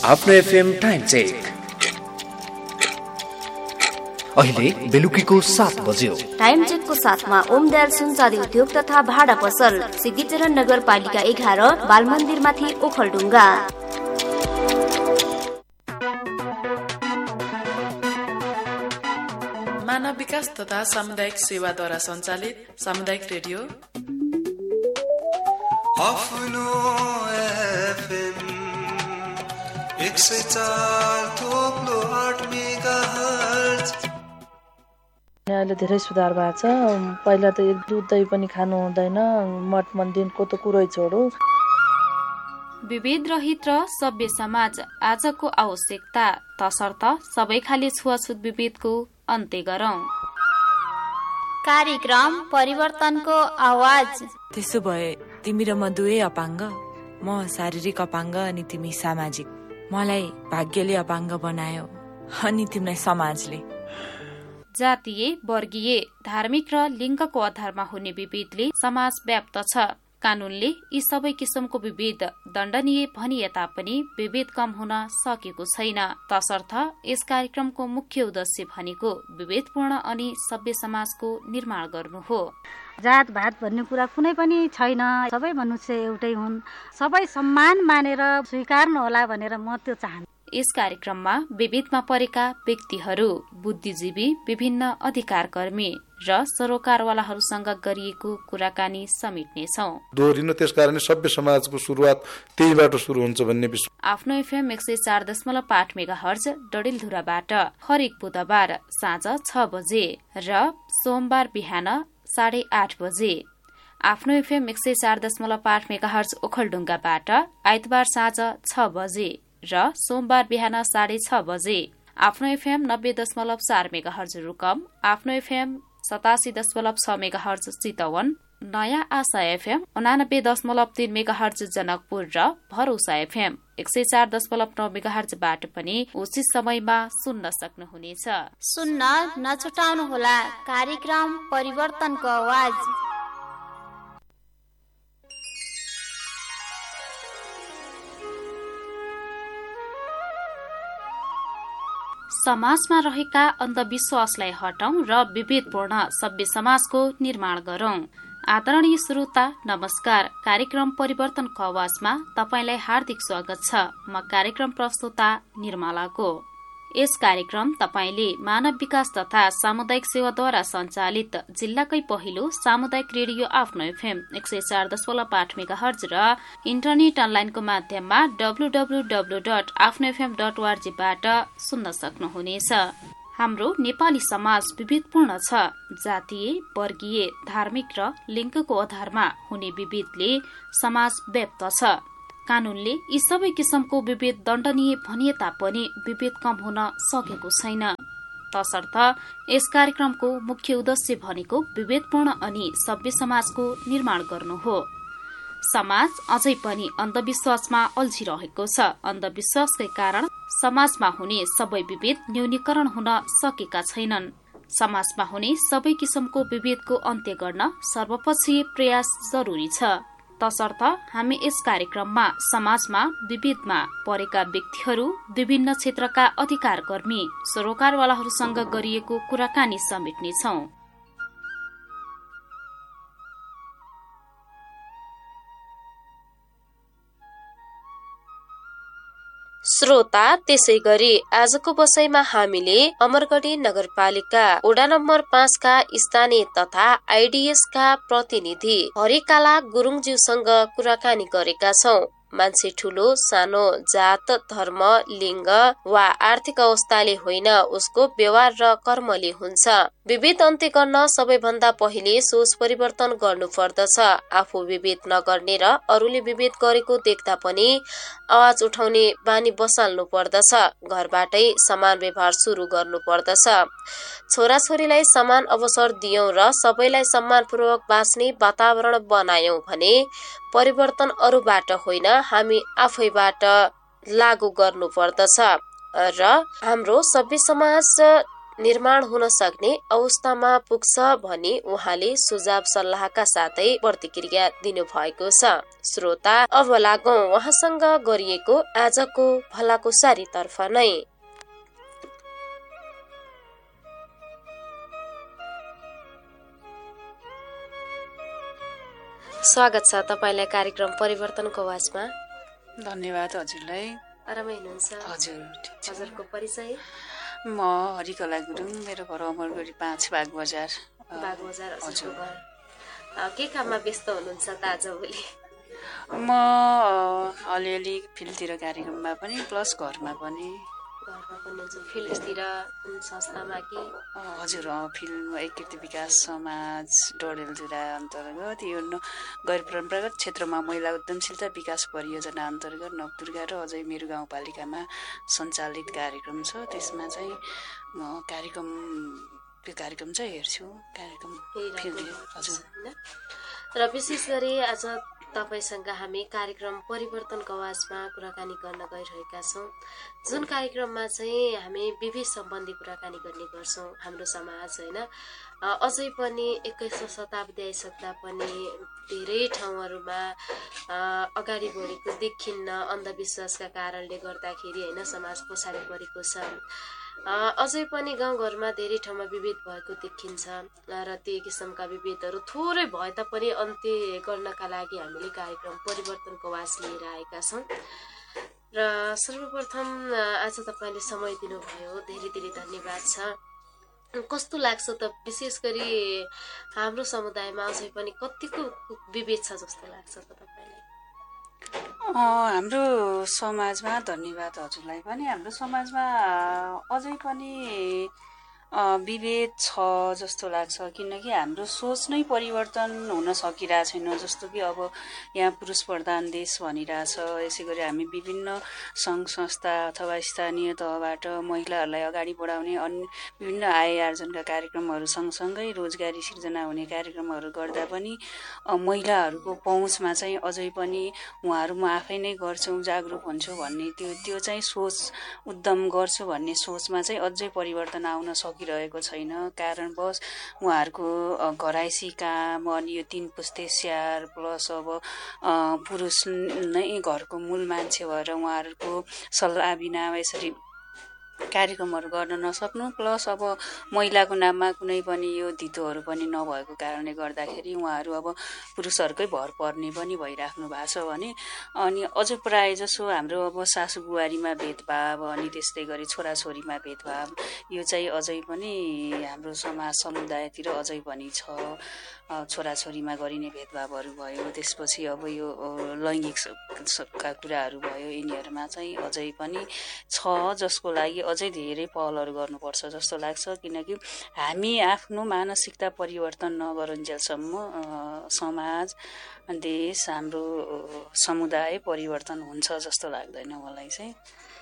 आफ्नो FM time check. अहिले बेलुकीको 7 बज्यो। टाइम चेकको साथमा ओमदयाल सुनचाँदी उद्योग तथा भाडा पसल, सिद्धिचरण नगरपालिका 11, बालमन्दिरमाथि ओखलढुङ्गा। मानव विकास तथा सामुदायिक सेवाद्वारा सञ्चालित सामुदायिक रेडियो आफ्नो एफएम 104.8 मेगाहर्ज। अहिले धेरै सुधार भएको छ। पहिला त एक दुध दही पनि खानु हुँदैन, मठ मन्दिरको त कुरै छोडो। विविध रहित र सभ्य समाज आजको आवश्यकता, तसर्थ सबै खाली छुवाछुत विभेदको अन्त्य गरौं। कार्यक्रम परिवर्तनको आवाज। त्यसो भए तिमी र म दुवै अपाङ्ग, म शारीरिक अपाङ्ग अनि तिमी सामाजिक। मलाई भाग्यले अपाङ्ग बनायो अनि तिमीलाई समाजले। जातीय, वर्गीय, धार्मिक र लिङ्गको आधारमा हुने विभेदले समाज व्याप्त छ। कानूनले यी सबै किसिमको विभेद दण्डनीय भनिए तापनि विभेद कम हुन सकेको छैन। तसर्थ यस कार्यक्रमको मुख्य उद्देश्य भनेको विभेदपूर्ण अनि सभ्य समाजको निर्माण गर्नु हो। जात भात भन्ने कुरा कुनै पनि छैन। सबै मनुष्य एउटै हुन्। सबै सम्मान मानेर स्वीकार्नु होला भनेर म त्यो चाहन्छु। यस कार्यक्रममा विभेदमा परेका व्यक्तिहरू, बुद्धिजीवी, विभिन्न अधिकारकर्मी र सरोकारवालाहरूसँग गरिएको कुराकानी समेट्नेछौँ। दोहोरिनु, त्यसकारण सभ्य समाजको सुरुवात त्यहीबाट सुरु हुन्छ भन्ने विश्वास। आफ्नो एफएम 104.8 मेगाहर्ज डडेलधुराबाट हरेक बुधबार साँझ 6 बजे र सोमबार बिहान 8:30 बजे। आफ्नो एफएम 104.8 मेगाहर्ज ओखलढुङ्गाबाट आइतबार साँझ 6 बजे र सोमबार बिहान 6:30 बजे। आफ्नो एफएम 90.4 मेगाहर्ज रुकम, आफ्नो एफएम 87.6 मेगाहर्ज चितवन, नयाँ आशा एफएम 89.3 मेगाहर्ज जनकपुर र भरोसा एफएम 104.9 मेगाहर्जबाट पनि उचित समयमा सुन्न सक्नुहुनेछ। सुन्न नछुटाउनुहोला कार्यक्रम परिवर्तनको आवाज। समाजमा रहेका अन्धविश्वासलाई हटाउँ र विभेदपूर्ण सभ्य समाजको निर्माण गरौं। आदरणीय श्रोता, नमस्कार। कार्यक्रम परिवर्तनको आवाजमा तपाईंलाई हार्दिक स्वागत छ। म कार्यक्रम प्रस्तुता निर्मलाको। यस कार्यक्रम तपाईंले मानव विकास तथा सामुदायिक सेवाद्वारा सञ्चालित जिल्लाकै पहिलो सामुदायिक रेडियो आफ्नो एफएम 104.8 मेगाहर्ज र इन्टरनेट अनलाइनको माध्यममा www.afnofm.org बाट सुन्न सक्नुहुनेछ। हाम्रो नेपाली समाज विविधपूर्ण छ। जातीय, वर्गीय, धार्मिक र लिङ्गको आधारमा हुने विभेदले समाज व्याप्त छ। कानूनले यी सबै किसिमको विभेद दण्डनीय भनिए तापनि विभेद कम हुन सकेको छैन। तसर्थ यस कार्यक्रमको मुख्य उद्देश्य भनेको विभेदपूर्ण अनि सभ्य समाजको निर्माण गर्नु हो। समाज अझै पनि अन्धविश्वासमा अल्झिरहेको छ। अन्धविश्वासकै कारण समाजमा हुने सबै विभेद न्यूनीकरण हुन सकेका छैनन्। समाजमा हुने सबै किसिमको विभेदको अन्त्य गर्न सर्वपक्षीय प्रयास जरुरी छ। तसर्थ हामी यस कार्यक्रममा समाजमा विभेदमा परेका व्यक्तिहरू, विभिन्न क्षेत्रका अधिकारकर्मी, सरोकारवालाहरूसँग गरिएको कुराकानी समेट्नेछौँ। श्रोता, त्यसै गरी आजको बसाइमा हामीले अमरगढी नगरपालिका वडा नम्बर 5 का स्थानीय तथा आइडिएस का प्रतिनिधि हरिकाला गुरुङज्यूसँग कुराकानी गरेका छौं। मान्छे ठूलो सानो, जात, धर्म, लिङ्ग वा आर्थिक अवस्थाले होइन, उसको व्यवहार र कर्मले हुन्छ। विभेद अन्त्य गर्न सबैभन्दा पहिले सोच परिवर्तन गर्नु पर्दछ। आफू विभेद नगर्ने र अरूले विभेद गरेको देख्दा पनि आवाज उठाउने बानी बसाल्नु पर्दछ। घरबाटै समान व्यवहार सुरु गर्नु पर्दछ। छोराछोरीलाई समान अवसर दियौं र सबैलाई सम्मानपूर्वक बाँच्ने वातावरण बनायौं भने परिवर्तन अरूबाट होइन, हामी आफैबाट लागू गर्नु पर्दछ र हाम्रो सभ्य समाज निर्माण हुन सक्ने अवस्थामा पुग्छ भनी उहाँले सुझाव सल्लाहका साथै प्रतिक्रिया दिनुभएको छ। श्रोता, अब लागौं उहाँसँग गरिएको आजको भलाकुसारीतर्फ नै। स्वागत छ तपाईलाई कार्यक्रम परिवर्तनको आवाजमा। धन्यवाद हजुरलाई। आरामै हुनुहुन्छ? हजुर। हजुरको परिचय? म हरिकला गुरुङ, मेरो घर अमरगढी 5 बाग बजार। हजुरको घर। के काममा व्यस्त हुनुहुन्छ त आजभोलि? म अलिअलि फिल्डतिर कार्यक्रममा पनि प्लस घरमा पनि। फिल्डतिर संस्थामा कि? हजुर, फिल्ड एकीकृत विकास समाज डडेलधुरा अन्तर्गत यो गैर परम्परागत क्षेत्रमा महिला उद्यमशीलता विकास परियोजना अन्तर्गत नवदुर्गा र अझै मेरो गाउँपालिकामा सञ्चालित कार्यक्रम छ। त्यसमा चाहिँ म त्यो कार्यक्रम चाहिँ हेर्छु। कार्यक्रम हजुर। र विशेष गरी आज तपाईसँग हामी कार्यक्रम परिवर्तनको आवाजमा कुराकानी गर्न गइरहेका छौँ, जुन कार्यक्रममा चाहिँ हामी विविध सम्बन्धी कुराकानी गर्ने गर्छौँ। हाम्रो समाज होइन अझै पनि 21औं शताब्दी आइसक्दा पनि धेरै ठाउँहरूमा अगाडि बढेको देखिन्न। अन्धविश्वासका कारणले गर्दाखेरि होइन समाज पछाडि परेको छ। अझै पनि गाउँघरमा धेरै ठाउँमा विभेद भएको देखिन्छ र ती किसिमका विभेदहरू थोरै भए तापनि अन्त्य गर्नका लागि हामीले कार्यक्रम परिवर्तनको आवाज लिएर आएका छौँ। र सर्वप्रथम आज तपाईँले समय दिनुभयो, धेरै धेरै धन्यवाद छ। कस्तो लाग्छ त विशेष गरी हाम्रो समुदायमा अझै पनि कतिको विभेद छ जस्तो लाग्छ त तपाईँलाई? हाम्रो समाजमा धन्यवाद हजुरलाई पनि। हाम्रो समाजमा अझै पनि विभेद छ जस्तो लाग्छ, किनकि हाम्रो सोच नै परिवर्तन हुन सकिरहेको छैन। जस्तो कि अब यहाँ पुरुष प्रधान देश भनिरहेछ, यसै गरी हामी विभिन्न सङ्घ संस्था अथवा स्थानीय तहबाट महिलाहरूलाई अगाडि बढाउने अन्य विभिन्न आय आर्जनका कार्यक्रमहरू सँगसँगै रोजगारी सिर्जना हुने कार्यक्रमहरू गर्दा पनि महिलाहरूको पहुँचमा चाहिँ अझै पनि उहाँहरू म आफै नै गर्छु, जागरुक हुन्छु भन्ने त्यो चाहिँ सोच, उद्यम गर्छु भन्ने सोचमा चाहिँ अझै परिवर्तन आउन सकिरहेको छैन। कारणवश उहाँहरूको घराइसी काम अनि यो 3 पुस्ते स्याहार प्लस अब पुरुष नै घरको मूल मान्छे भएर उहाँहरूको सल्लाह बिना यसरी कार्यक्रमहरू गर्न नसक्नु, प्लस अब महिलाको नाममा कुनै पनि यो धितोहरू पनि नभएको कारणले गर्दाखेरि उहाँहरू अब पुरुषहरूकै भर पर्ने पनि भइराख्नु भएको छ भने। अनि अझ प्रायः जसो हाम्रो अब सासु बुहारीमा भेदभाव अनि त्यस्तै गरी छोराछोरीमा भेदभाव यो चाहिँ अझै पनि हाम्रो समाज समुदायतिर अझै पनि छ। छोराछोरीमा गरिने भेदभावहरू भयो, त्यसपछि अब यो लैङ्गिकका कुराहरू भयो, यिनीहरूमा चाहिँ अझै पनि छ, जसको लागि अझै धेरै पहलहरू गर्नुपर्छ जस्तो लाग्छ। किनकि हामी आफ्नो मानसिकता परिवर्तन नगरुन्जेलसम्म समाज, देश, हाम्रो समुदाय परिवर्तन हुन्छ जस्तो लाग्दैन मलाई चाहिँ।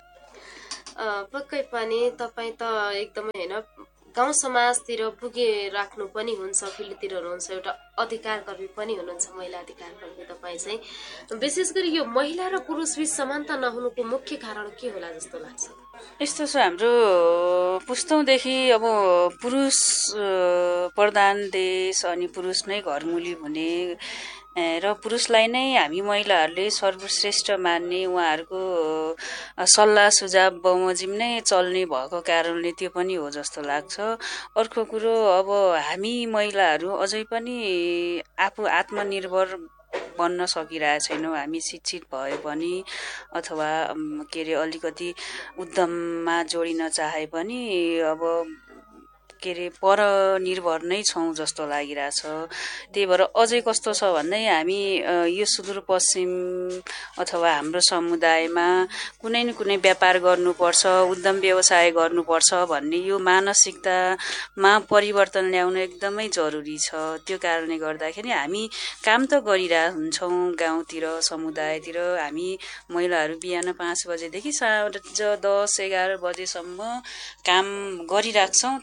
पक्कै पनि तपाईँ त एकदमै होइन गाउँ समाजतिर पुगिराख्नु पनि हुन्छ, फिल्डतिर हुनुहुन्छ, एउटा अधिकार कर्मी पनि हुनुहुन्छ, महिला अधिकार कर्मी तपाईँ चाहिँ। विशेष गरी यो महिला र पुरुष बीच समानता नहुनुको मुख्य कारण के होला जस्तो लाग्छ? यस्तो छ, हाम्रो पुस्तौँदेखि अब पुरुष प्रधान देश अनि पुरुष नै घरमुली हुने र पुरुषलाई नै हामी महिलाहरूले सर्वश्रेष्ठ मान्ने, उहाँहरूको सल्लाह सुझाव बमोजिम नै चल्ने भएको कारणले त्यो पनि हो जस्तो लाग्छ। अर्को कुरो, अब हामी महिलाहरू अझै पनि आफू आत्मनिर्भर बन्न सकिरहेको छैनौँ। हामी शिक्षित भए पनि अथवा के अरे अलिकति उद्यममा जोडिन चाहे पनि अब के अरे परनिर्भर नै छौँ जस्तो लागिरहेछ। त्यही भएर अझै कस्तो छ भन्दै हामी यो सुदूरपश्चिम अथवा हाम्रो समुदायमा कुनै न कुनै व्यापार गर्नुपर्छ, उद्यम व्यवसाय गर्नुपर्छ भन्ने यो मानसिकतामा परिवर्तन ल्याउन एकदमै जरुरी छ। त्यो कारणले गर्दाखेरि हामी काम त गरिरहेको हुन्छौँ गाउँतिर, समुदायतिर। हामी महिलाहरू बिहान 5 बजेदेखि 10-11 बजेसम्म काम गरिराख्छौँ, तर हाम्रो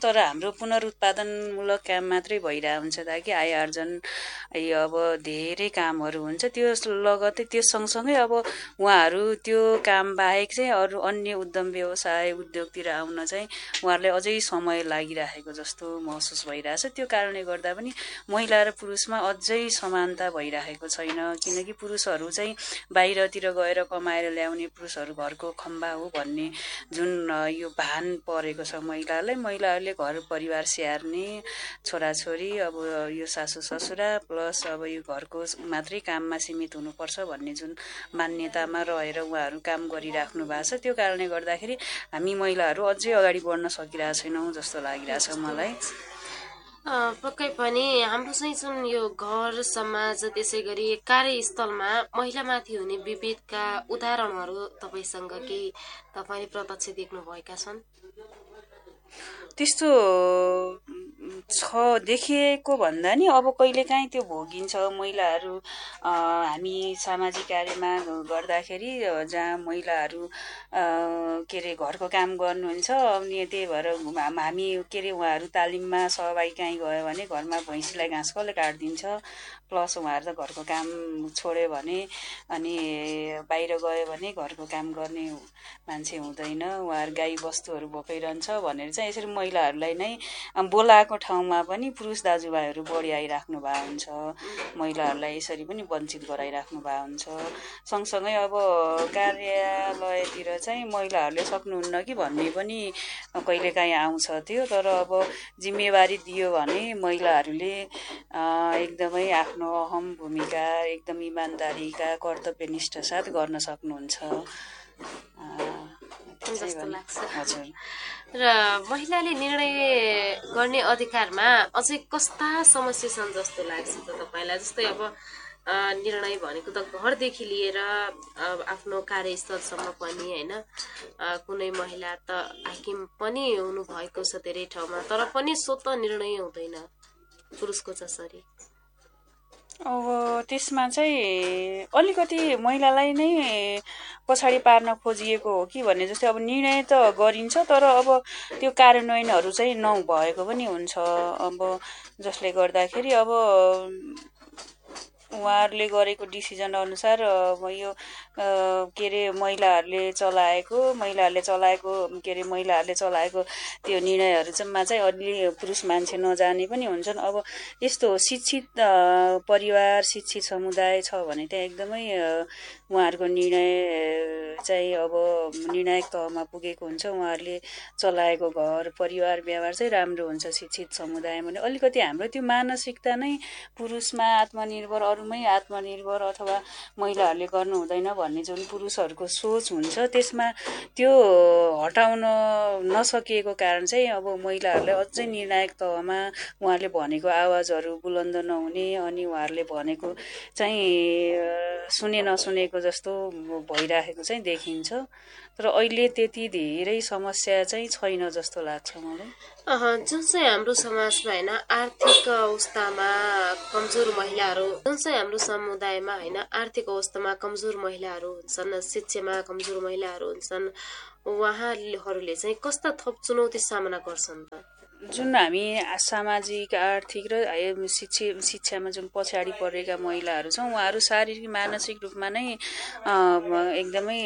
हाम्रो पुनरुत्पादनमूलक काम मात्रै भइरहेको हुन्छ ताकि आय आर्जन अब धेरै कामहरू हुन्छ त्यो लगतै त्यो सँगसँगै अब उहाँहरू त्यो काम बाहेक चाहिँ अरू अन्य उद्यम व्यवसाय उद्योगतिर आउन चाहिँ उहाँहरूलाई अझै समय लागिरहेको जस्तो महसुस भइरहेछ। त्यो कारणले गर्दा पनि महिला र पुरुषमा अझै समानता भइरहेको छैन किनकि पुरुषहरू चाहिँ बाहिरतिर गएर कमाएर ल्याउने पुरुषहरू घरको खम्बा हो भन्ने जुन यो भान परेको छ महिलाहरूले घर परिवार स्याहार्ने छोराछोरी अब यो सासू ससुरा प्लस अब यो घरको मात्रै काममा सीमित हुनुपर्छ भन्ने जुन मान्यतामा रहेर उहाँहरू काम गरिराख्नु भएको छ। त्यो कारणले गर्दाखेरि हामी महिलाहरू अझै अगाडि बढ्न सकिरहेको छैनौँ जस्तो लागिरहेछ मलाई। पक्कै पनि हाम्रो चाहिँ जुन यो घर समाज त्यसै गरी कार्यस्थलमा महिलामाथि हुने विभेदका उदाहरणहरू तपाईँसँग केही तपाईँले प्रत्यक्ष देख्नुभएका छन्? त्यस्तो छ देखिएको भन्दा नि अब कहिलेकाहीँ त्यो भोगिन्छ। महिलाहरू हामी सामाजिक कार्यमा गर्दाखेरि जहाँ महिलाहरू के अरे घरको काम गर्नुहुन्छ अनि त्यही भएर हामी के अरे उहाँहरू तालिममा सहभागी कहीँ गयो भने घरमा भैँसीलाई घाँस कसले काटिदिन्छ प्लस उहाँहरू त घरको काम छोड्यो भने अनि बाहिर गयो भने घरको काम गर्ने मान्छे हुँदैन उहाँहरू गाई बस्तुहरू बोकाइरहन्छ भनेर चाहिँ यसरी महिलाहरूलाई नै बोलाएको ठाउँमा पनि पुरुष दाजुभाइहरू बढी आइराख्नु भएको हुन्छ। महिलाहरूलाई यसरी पनि वञ्चित गराइराख्नु भएको हुन्छ। सँगसँगै अब कार्यालयतिर चाहिँ महिलाहरूले सक्नुहुन्न कि भन्ने पनि कहिलेकाहीँ आउँछ त्यो तर अब जिम्मेवारी दियो भने महिलाहरूले एकदमै आफ्नो अहम भूमिका एकदम इमान्दारीका कर्तव्यनिष्ठ साथ गर्न सक्नुहुन्छ जस्तो लाग्छ। हजुर। र महिलाले निर्णय गर्ने अधिकारमा अझै कस्ता समस्या छन् जस्तो लाग्छ त तपाईँलाई? जस्तै अब निर्णय भनेको त घरदेखि लिएर आफ्नो कार्यस्थलसम्म पनि होइन कुनै महिला त हाकिम पनि हुनुभएको छ धेरै ठाउँमा तर पनि स्वतः निर्णय हुँदैन पुरुषको जसरी। अब त्यसमा चाहिँ अलिकति महिलालाई नै पछाडि पार्न खोजिएको हो कि भन्ने जस्तै अब निर्णय त गरिन्छ तर अब त्यो कार्यान्वयनहरू चाहिँ नभएको पनि हुन्छ। अब जसले गर्दाखेरि अब उहाँहरूले गरेको डिसिजन अनुसार यो के अरे महिलाहरूले चलाएको त्यो निर्णयहरूमा चाहिँ अलि पुरुष मान्छे नजाने पनि हुन्छन्। अब यस्तो शिक्षित परिवार शिक्षित समुदाय छ भने त्यहाँ एकदमै उहाँहरूको निर्णय चाहिँ अब निर्णायक तहमा पुगेको हुन्छ। उहाँहरूले चलाएको घर परिवार व्यवहार चाहिँ राम्रो हुन्छ शिक्षित समुदायमा। अलिकति हाम्रो त्यो मानसिकता नै पुरुषमा आत्मनिर्भर अरूमै आत्मनिर्भर अथवा महिलाहरूले गर्नु हुँदैन भन्ने जुन पुरुषहरूको सोच हुन्छ त्यसमा त्यो हटाउन नसकिएको कारण चाहिँ अब महिलाहरूलाई अझै निर्णायक तहमा उहाँहरूले भनेको आवाजहरू बुलन्द नहुने अनि उहाँहरूले भनेको चाहिँ सुने नसुनेको जस्तो भइराखेको चाहिँ देखिन्छ। तर अहिले त्यति धेरै समस्या चाहिँ छैन जस्तो लाग्छ मलाई। जुन चाहिँ हाम्रो समाजमा होइन आर्थिक अवस्थामा कमजोर महिलाहरू जुन चाहिँ हाम्रो समुदायमा होइन आर्थिक अवस्थामा कमजोर महिलाहरू हुन्छन् शिक्षामा कमजोर महिलाहरू हुन्छन् उहाँहरूले चाहिँ कस्ता थप चुनौती सामना गर्छन् त? जुन हामी सामाजिक आर्थिक र शिक्षामा जुन पछाडि परेका महिलाहरू छौँ उहाँहरू शारीरिक मानसिक रूपमा नै एकदमै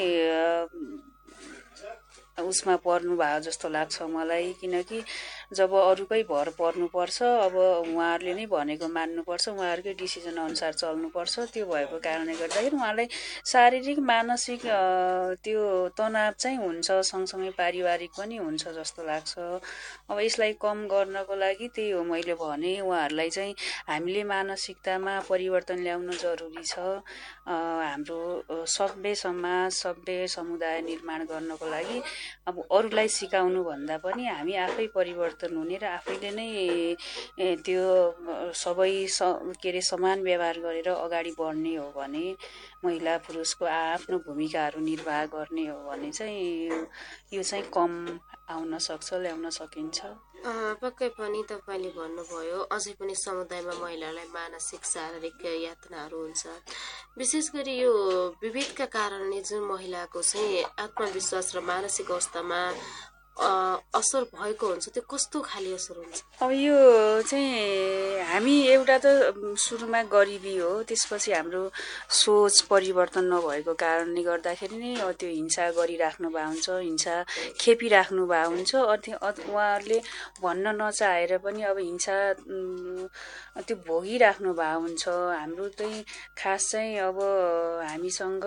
उसमा पर्नु भएको जस्तो लाग्छ मलाई। किनकि जब अरूकै भर पर्नुपर्छ अब उहाँहरूले नै भनेको मान्नुपर्छ उहाँहरूकै डिसिजन अनुसार चल्नुपर्छ। त्यो भएको कारणले गर्दाखेरि उहाँलाई शारीरिक मानसिक त्यो तनाव चाहिँ हुन्छ सँगसँगै पारिवारिक पनि हुन्छ जस्तो लाग्छ। अब यसलाई कम गर्नको लागि त्यही हो मैले भने उहाँहरूलाई चाहिँ हामीले मानसिकतामा परिवर्तन ल्याउन जरुरी छ। हाम्रो सभ्य समाज सभ्य समुदाय निर्माण गर्नको लागि अब अरूलाई सिकाउनु भन्दा पनि हामी आफै परिवर्तन हुने र आफैले नै त्यो सबै के अरे समान व्यवहार गरेर अगाडि बढ्ने हो भने महिला पुरुषको आफ्नो भूमिकाहरू निर्वाह गर्ने हो भने चाहिँ यो चाहिँ कम आउन सक्छ ल्याउन सकिन्छ। पक्कै पनि तपाईँले भन्नुभयो अझै पनि समुदायमा महिलालाई मानसिक शारीरिक यातनाहरू हुन्छ। विशेष गरी यो विभेदका कारणले जुन महिलाको चाहिँ आत्मविश्वास र मानसिक अवस्थामा असर भएको हुन्छ त्यो कस्तो खाले असर हुन्छ? अब यो चाहिँ हामी एउटा त सुरुमा गरिबी हो, त्यसपछि हाम्रो सोच परिवर्तन नभएको कारणले गर्दाखेरि नै त्यो हिंसा गरिराख्नु भएको हुन्छ, हिंसा खेपिराख्नु भएको हुन्छ। उहाँहरूले भन्न नचाहेर पनि अब हिंसा त्यो भोगिराख्नु भएको हुन्छ। हाम्रो चाहिँ खास चाहिँ अब हामीसँग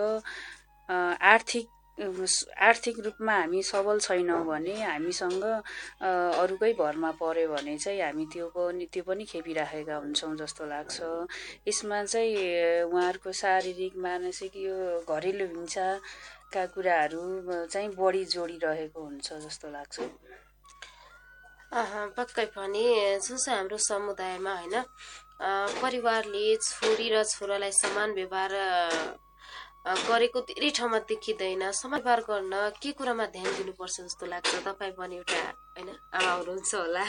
आर्थिक रूपमा हामी सबल छैनौँ भने, हामीसँग अरूकै भरमा पर्यो भने चाहिँ हामी त्यो पनि खेपिराखेका हुन्छौँ जस्तो लाग्छ। यसमा चाहिँ उहाँहरूको शारीरिक मानसिक यो घरेलु हिंसाका कुराहरू चाहिँ बढी जोडिरहेको हुन्छ जस्तो लाग्छ। पक्कै पनि जुन चाहिँ हाम्रो समुदायमा होइन परिवारले छोरी र छोरालाई समान व्यवहार गरेको धेरै ठाउँमा देखिँदैन। समान व्यवहार गर्न के कुरामा ध्यान दिनुपर्छ जस्तो लाग्छ? तपाईँ पनि एउटा होइन आमा हुनुहुन्छ होला।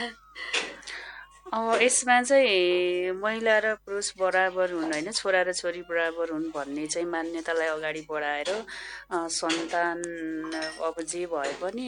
अब यसमा चाहिँ महिला र पुरुष बराबर हुन् होइन, छोरा र छोरी बराबर हुन् भन्ने चाहिँ मान्यतालाई अगाडि बढाएर सन्तान अब जे भए पनि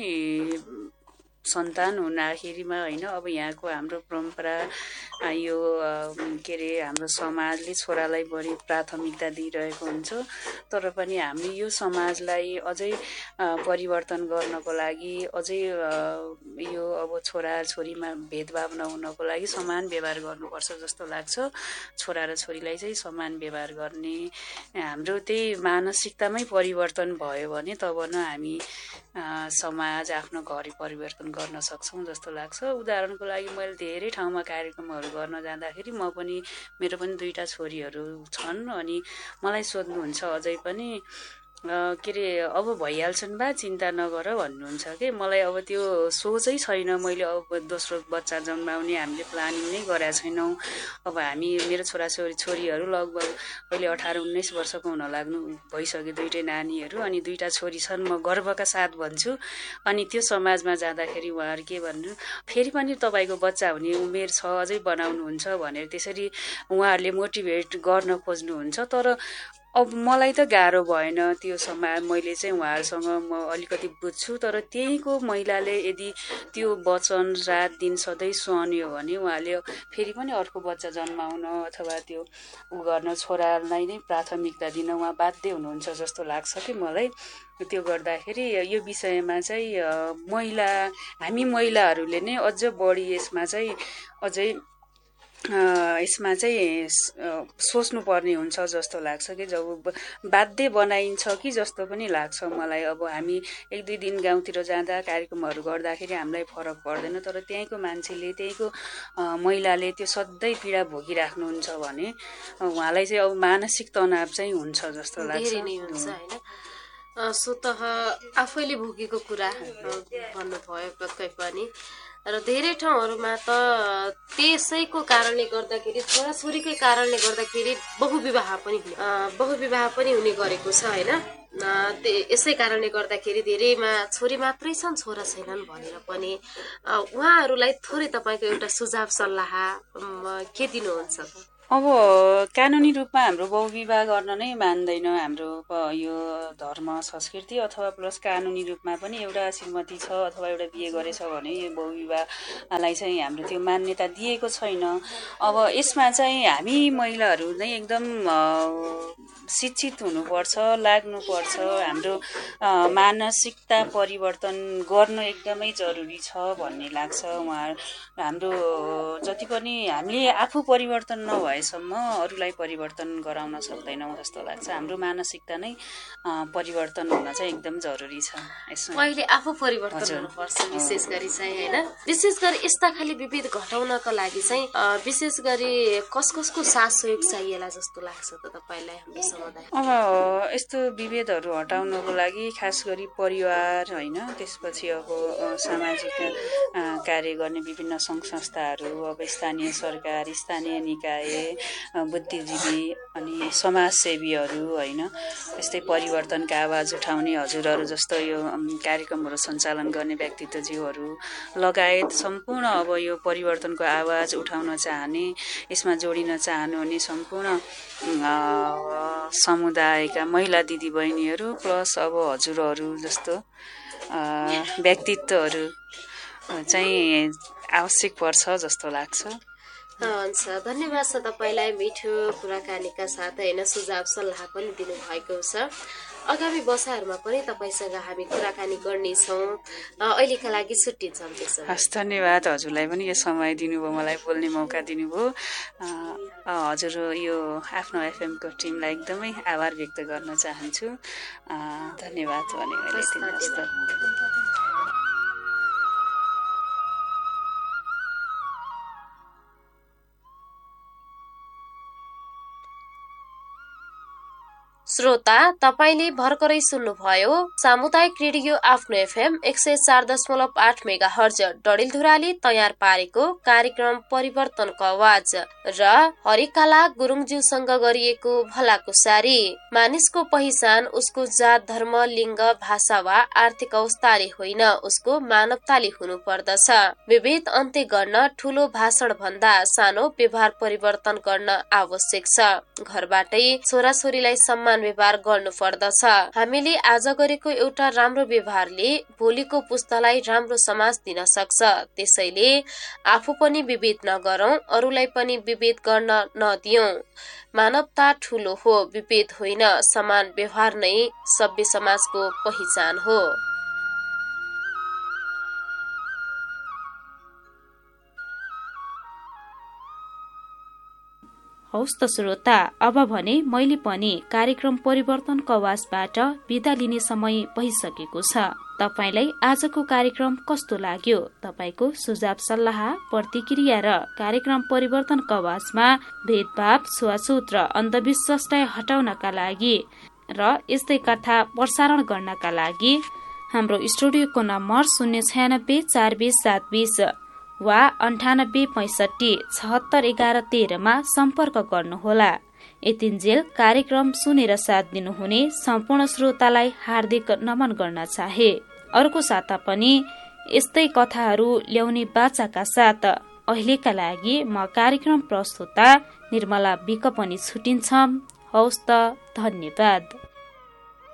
सन्तान हुँदाखेरिमा होइन, अब यहाँको हाम्रो परम्परा यो के अरे हाम्रो समाजले छोरालाई बढी प्राथमिकता दिइरहेको हुन्छ। तर पनि हामीले यो समाजलाई अझै परिवर्तन गर्नको लागि अझै यो अब छोरा छोरीमा भेदभाव नहुनको लागि समान व्यवहार गर्नुपर्छ जस्तो लाग्छ। छोरा र छोरीलाई चाहिँ समान व्यवहार गर्ने हाम्रो त्यही मानसिकतामै परिवर्तन भयो भने तब न हामी समाज आफ्नो घर परिवर्तन गर्न सक्छौँ जस्तो लाग्छ। उदाहरणको लागि मैले धेरै ठाउँमा कार्यक्रमहरू गर्न जाँदाखेरि म पनि मेरो पनि 2टा छोरीहरू छन्, अनि मलाई सोध्नुहुन्छ अझै पनि के अरे अब भइहाल्छन् बा चिन्ता नगर भन्नुहुन्छ कि। मलाई अब त्यो सोचै छैन, मैले अब दोस्रो बच्चा जन्माउने हामीले प्लानिङ नै गरेका छैनौँ। अब हामी मेरो छोरीहरू लगभग अहिले 18-19 वर्षको हुन लाग्नु भइसक्यो, 2टै नानीहरू, अनि 2टा छोरी छन्। म गर्वका साथ भन्छु। अनि त्यो समाजमा जाँदाखेरि उहाँहरू के भन्नु, फेरि पनि तपाईँको बच्चा हुने उमेर छ, अझै बनाउनुहुन्छ भनेर त्यसरी उहाँहरूले मोटिभेट गर्न खोज्नुहुन्छ। तर अब मलाई त गाह्रो भएन त्यो समाज, मैले चाहिँ उहाँहरूसँग म अलिकति बुझ्छु। तर त्यहीँको महिलाले यदि त्यो वचन रात दिन सधैँ सुहाउँयो भने उहाँले फेरि पनि अर्को बच्चा जन्माउन अथवा त्यो गर्न छोरालाई नै प्राथमिकता दिन उहाँ बाध्य हुनुहुन्छ जस्तो लाग्छ कि मलाई। त्यो गर्दाखेरि यो विषयमा चाहिँ हामी महिलाहरूले नै अझ बढी यसमा चाहिँ सोच्नुपर्ने हुन्छ जस्तो लाग्छ कि जब बाध्य बनाइन्छ कि जस्तो पनि लाग्छ मलाई। अब हामी 1-2 दिन गाउँतिर जाँदा कार्यक्रमहरू गर्दाखेरि हामीलाई फरक पर्दैन, तर त्यहीँको मान्छेले त्यहीँको महिलाले त्यो सधैँ पीडा भोगिराख्नुहुन्छ भने उहाँलाई चाहिँ अब मानसिक तनाव चाहिँ हुन्छ जस्तो लाग्छ। धेरै नै हुन्छ होइन। स्वतः आफैले भोगेको कुरा भन्नुभयो पक्कै पनि। र धेरै ठाउँहरूमा त त्यसैको कारणले गर्दाखेरि, छोराछोरीकै कारणले गर्दाखेरि बहुविवाह पनि हुने गरेको छ होइन। यसै कारणले गर्दाखेरि धेरैमा छोरी मात्रै छन्, छोरा छैनन् भनेर पनि उहाँहरूलाई थोरै तपाईँको एउटा सुझाव सल्लाह के दिनुहुन्छ? अब कानुनी रूपमा हाम्रो बहुविवाह गर्न नै मान्दैन हाम्रो यो धर्म संस्कृति, अथवा प्लस कानुनी रूपमा पनि एउटा श्रीमती छ अथवा एउटा बिहे गरेछ भने यो बहुविवाहलाई चाहिँ हाम्रो त्यो मान्यता दिएको छैन। अब यसमा चाहिँ हामी महिलाहरू नै एकदम शिक्षित हुनुपर्छ, लाग्नुपर्छ। हाम्रो मानसिकता परिवर्तन गर्न एकदमै जरुरी छ भन्ने लाग्छ। हाम्रो जति पनि हामीले आफू परिवर्तन नभएसम्म अरूलाई परिवर्तन गराउन सक्दैनौँ जस्तो लाग्छ। हाम्रो मानसिकता नै परिवर्तन हुन चाहिँ एकदम जरुरी छ। अहिले आफू परिवर्तन हुनुपर्छ विशेष गरी चाहिँ होइन। विशेष गरी यस्ता खाली विभेद घटाउनका लागि चाहिँ विशेष गरी कसको साथ सहयोग चाहिएला जस्तो लाग्छ त तपाईँलाई हाम्रो समुदाय? अब यस्तो विभेदहरू हटाउनको लागि खास गरी परिवार होइन, त्यसपछि अब सामाजिक कार्य गर्ने विभिन्न सङ्घ संस्थाहरू, अब स्थानीय सरकार, स्थानीय निकाय, बुद्धिजीवी अनि समाजसेवीहरू होइन, यस्तै परिवर्तनका आवाज उठाउने हजुरहरू जस्तो यो कार्यक्रमहरू सञ्चालन गर्ने व्यक्तित्वज्यूहरू लगायत सम्पूर्ण अब यो परिवर्तनको आवाज उठाउन चाहने, यसमा जोडिन चाहनुहुने सम्पूर्ण समुदायका महिला दिदीबहिनीहरू प्लस अब हजुरहरू जस्तो व्यक्तित्वहरू चाहिँ आवश्यक पर्छ जस्तो लाग्छ। हुन्छ, धन्यवाद छ तपाईँलाई मिठो कुराकानीका साथ होइन सुझाव सल्लाह पनि दिनुभएको छ। आगामी वर्षहरूमा पनि तपाईँसँग हामी कुराकानी गर्नेछौँ। अहिलेका लागि छुट्टिन्छौँ। हस्, धन्यवाद हजुरलाई पनि यो समय दिनुभयो, मलाई बोल्ने मौका दिनुभयो। हजुर यो आफ्नो एफएमको टिमलाई एकदमै आभार व्यक्त गर्न चाहन्छु। धन्यवाद भने श्रोता, तपाईले भर्खरै सुन्नुभयो सामुदायिक रेडियो आफ्नो एफएम 104.8 मेगाहर्ज डडेलधुराले तयार पारेको कार्यक्रम परिवर्तनको आवाज र हरिकाला गुरुङज्यूसँग गरिएको भलाकुसारी। मानिसको पहिचान उसको जात, धर्म, लिङ्ग, भाषा वा आर्थिक अवस्थाले होइन, उसको मानवताले हुनु पर्दछ। विभेद अन्त्य गर्न ठूलो भाषण भन्दा सानो व्यवहार परिवर्तन गर्न आवश्यक छ। घरबाटै छोराछोरीलाई सम्मान व्यवहार गर्नु पर्दछ। हामीले आज गरेको एउटा राम्रो व्यवहारले भोलिको पुस्तालाई राम्रो समाज दिन सक्छ। त्यसैले आफू पनि विभेद नगरौं, अरूलाई पनि विभेद गर्न नदियौं। मानवता ठूलो हो, विभेद होइन। समान व्यवहार नै सभ्य समाजको पहिचान हो। हौस् त श्रोता, अब भने मैले पनि कार्यक्रम परिवर्तनको आवाजबाट बिदा लिने समय भइसकेको छ। तपाईलाई आजको कार्यक्रम कस्तो लाग्यो? तपाईको सुझाव सल्लाह प्रतिक्रिया र कार्यक्रम परिवर्तनको आवाजमा भेदभाव, छुवाछुत र अन्धविश्वासलाई हटाउनका लागि र यस्तै कथा प्रसारण गर्नका लागि हाम्रो स्टुडियोको नम्बर 096 420 720 वा 98 65 76 11 13 मा सम्पर्क गर्नुहोला। यतिन्जेल कार्यक्रम सुनेर साथ दिनुहुने सम्पूर्ण श्रोतालाई हार्दिक नमन गर्न चाहे। अर्को साता पनि यस्तै कथाहरू ल्याउने बाचाका साथ अहिलेका लागि म कार्यक्रम प्रस्तुता निर्मला विक पनि छुटिन्छम। हौस् त, धन्यवाद।